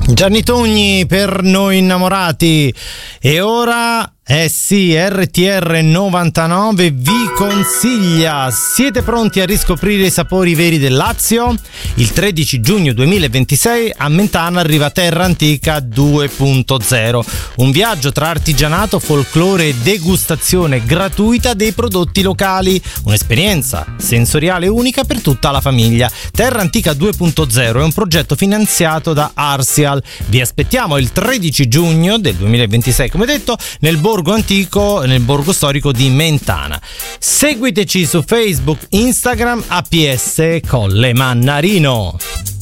Gianni Togni per Noi Innamorati. E ora sì, RTR 99 vi consiglia: siete pronti a riscoprire i sapori veri del Lazio? Il 13 giugno 2026 a Mentana arriva Terra Antica 2.0, un viaggio tra artigianato, folklore e degustazione gratuita dei prodotti locali, un'esperienza sensoriale unica per tutta la famiglia. Terra Antica 2.0 è un progetto finanziato da Arsial. Vi aspettiamo il 13 giugno del 2026, come detto, nel borgo antico, nel borgo storico di Mentana. Seguiteci su Facebook, Instagram, APS Colle Mannarino.